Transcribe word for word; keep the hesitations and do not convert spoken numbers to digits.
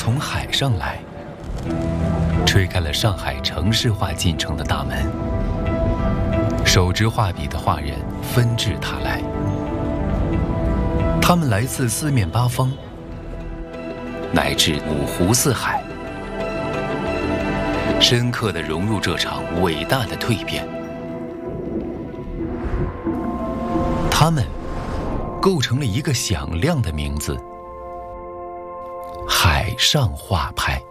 从海上来，吹开了上海城市化进程的大门。手执画笔的画人纷至沓来，他们来自四面八方，乃至五湖四海，深刻地融入这场伟大的蜕变。他们构成了一个响亮的名字——海上画派。